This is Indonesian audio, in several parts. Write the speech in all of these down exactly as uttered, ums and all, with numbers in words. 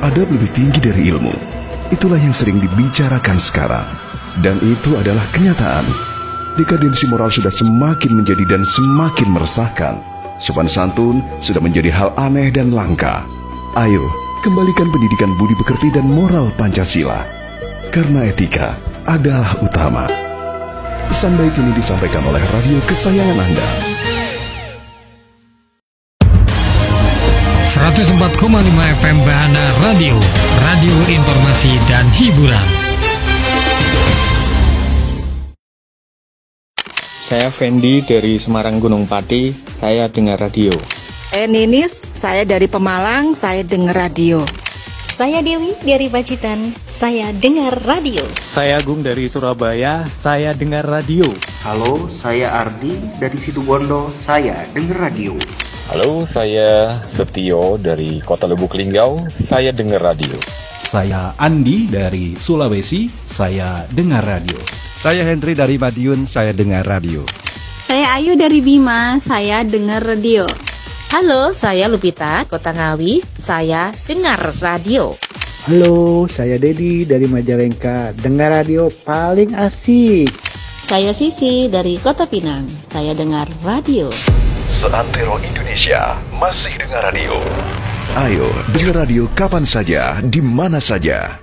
adab lebih tinggi dari ilmu. Itulah yang sering dibicarakan sekarang. Dan itu adalah kenyataan. Dekadensi moral sudah semakin menjadi dan semakin meresahkan. Sopan santun sudah menjadi hal aneh dan langka. Ayo, kembalikan pendidikan budi pekerti dan moral Pancasila. Karena etika adalah utama. Pesan baik ini disampaikan oleh radio kesayangan Anda. seratus empat koma lima F M Bahana Radio, radio informasi dan hiburan. Saya Fendi dari Semarang Gunung Pati, saya dengar radio. Saya Ninis, saya dari Pemalang, saya dengar radio. Saya Dewi dari Pacitan, saya dengar radio. Saya Agung dari Surabaya, saya dengar radio. Halo, saya Ardi dari Situbondo, saya dengar radio. Halo, saya Setio dari Kota Lubuk Linggau, saya dengar radio. Saya Andi dari Sulawesi, saya dengar radio. Saya Hendri dari Madiun, saya dengar radio. Saya Ayu dari Bima, saya dengar radio. Halo, saya Lupita, Kota Ngawi, saya dengar radio. Halo, saya Dedi dari Majalengka, dengar radio paling asik. Saya Sisi dari Kota Pinang, saya dengar radio. Seantero Indonesia masih dengar radio. Ayo, dengar radio kapan saja, di mana saja.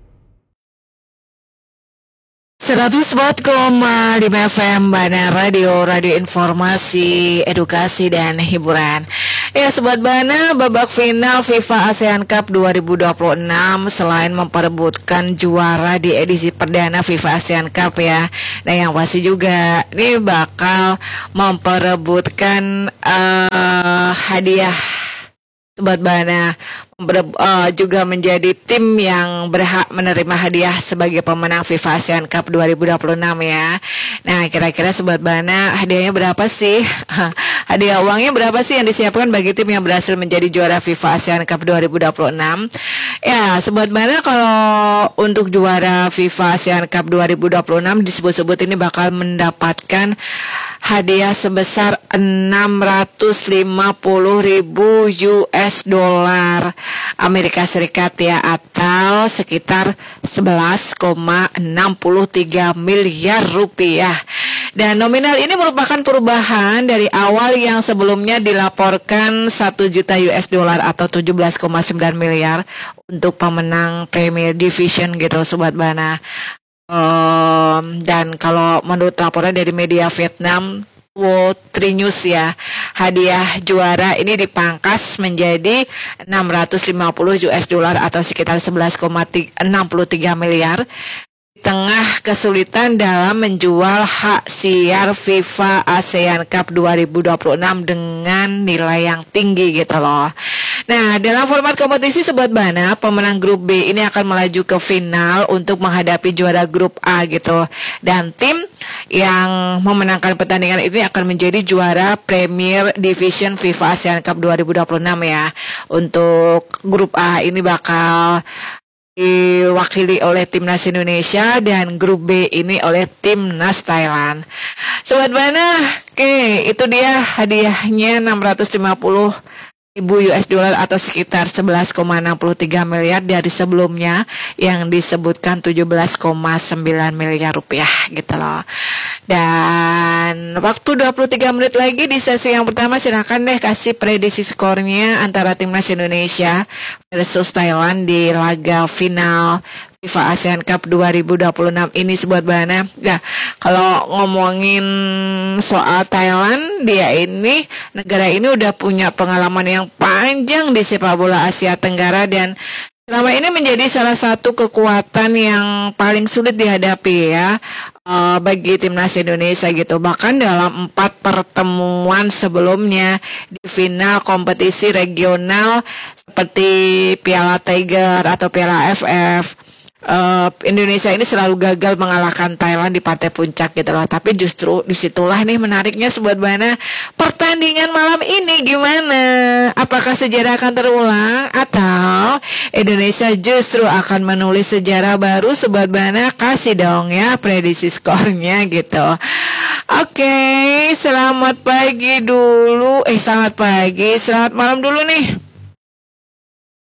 seratus empat koma lima F M Bahana Radio, radio informasi, edukasi, dan hiburan. Ya, Sobat Bahana, babak final FIFA ASEAN Cup dua ribu dua puluh enam selain memperebutkan juara di edisi perdana FIFA ASEAN Cup ya, nah yang pasti juga ini bakal memperebutkan uh, hadiah. Sobat Bahana uh, juga menjadi tim yang berhak menerima hadiah sebagai pemenang FIFA ASEAN Cup dua ribu dua puluh enam ya. Nah, kira-kira Sobat Bahana hadiahnya berapa sih? Hadiah uangnya berapa sih yang disiapkan bagi tim yang berhasil menjadi juara FIFA ASEAN Cup dua ribu dua puluh enam? Ya, Sobat Bahana, kalau untuk juara FIFA ASEAN Cup dua ribu dua puluh enam disebut-sebut ini bakal mendapatkan hadiah sebesar enam ratus lima puluh ribu U S dolar Amerika Serikat ya, atau sekitar sebelas koma enam tiga miliar rupiah. Dan nominal ini merupakan perubahan dari awal yang sebelumnya dilaporkan satu juta U S dolar atau tujuh belas koma sembilan miliar untuk pemenang Premier Division gitu Sobat Bahana. Um, dan kalau menurut laporan dari media Vietnam World Tree News ya, hadiah juara ini dipangkas menjadi enam ratus lima puluh U S dolar atau sekitar sebelas koma enam tiga miliar di tengah kesulitan dalam menjual hak siar FIFA ASEAN Cup dua ribu dua puluh enam dengan nilai yang tinggi gitu loh. Nah, dalam format kompetisi Sobat Bahana, pemenang grup B ini akan melaju ke final untuk menghadapi juara grup A gitu. Dan tim yang memenangkan pertandingan ini akan menjadi juara Premier Division FIFA ASEAN Cup dua ribu dua puluh enam ya. Untuk grup A ini bakal diwakili oleh Timnas Indonesia dan grup B ini oleh Timnas Thailand. Sobat Bahana, oke, itu dia hadiahnya enam ratus lima puluh ribu U S dolar atau sekitar sebelas koma enam tiga miliar dari sebelumnya yang disebutkan tujuh belas koma sembilan miliar rupiah gitu loh. Dan waktu dua puluh tiga menit lagi di sesi yang pertama, silakan deh kasih prediksi skornya antara Timnas Indonesia versus Thailand di laga final FIFA ASEAN Cup dua ribu dua puluh enam ini Sobat Bahana. Ya, kalau ngomongin soal Thailand, dia ini negara ini udah punya pengalaman yang panjang di sepak bola Asia Tenggara dan selama ini menjadi salah satu kekuatan yang paling sulit dihadapi ya uh, bagi Timnas Indonesia gitu. Bahkan dalam empat pertemuan sebelumnya di final kompetisi regional seperti Piala Tiger atau Piala F F, Uh, Indonesia ini selalu gagal mengalahkan Thailand di partai puncak gitu loh. Tapi justru disitulah nih menariknya Sobat Bahana, pertandingan malam ini gimana? Apakah sejarah akan terulang atau Indonesia justru akan menulis sejarah baru? Sobat Bahana, kasih dong ya prediksi skornya gitu. Oke, selamat pagi dulu. Eh, selamat pagi, selamat malam dulu nih.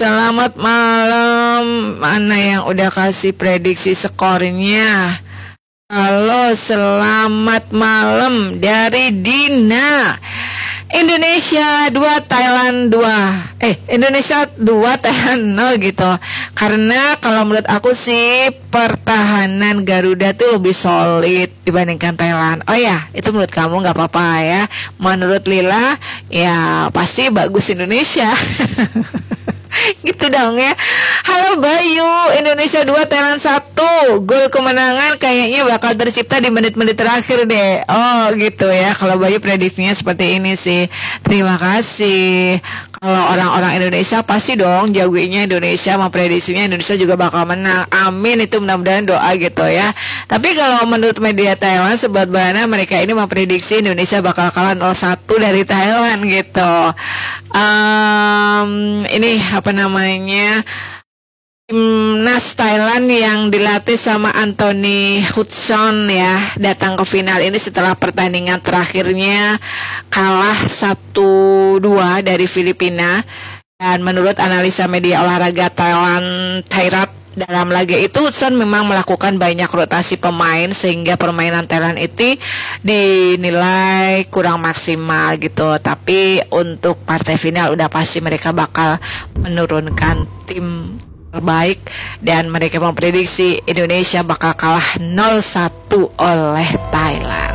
selamat malam. Mana yang udah kasih prediksi skornya? Halo, selamat malam dari Dina. Indonesia dua, Thailand dua. Eh, Indonesia dua, Thailand nol gitu. Karena kalau menurut aku sih pertahanan Garuda tuh lebih solid dibandingkan Thailand. Oh ya, itu menurut kamu nggak apa-apa ya. Menurut Lila, ya pasti bagus Indonesia. Gitu dong ya. Halo Bayu, Indonesia dua, Thailand satu. Gol kemenangan kayaknya bakal tercipta di menit-menit terakhir deh. Oh gitu ya. Kalau Bayu prediksinya seperti ini sih. Terima kasih. Kalau orang-orang Indonesia pasti dong jagonya Indonesia, memprediksinya Indonesia juga bakal menang. Amin, itu mudah-mudahan doa gitu ya. Tapi kalau menurut media Thailand, Sobat Bahana, mereka ini memprediksi Indonesia bakal kalah nol satu dari Thailand gitu. Um, ini apa namanya? Timnas Thailand yang dilatih sama Anthony Hudson ya datang ke final ini setelah pertandingan terakhirnya kalah satu dua dari Filipina. Dan menurut analisa media olahraga Thailand Thairat, dalam laga itu Hudson memang melakukan banyak rotasi pemain sehingga permainan Thailand itu dinilai kurang maksimal gitu. Tapi untuk partai final udah pasti mereka bakal menurunkan tim terbaik dan mereka memprediksi Indonesia bakal kalah nol satu oleh Thailand.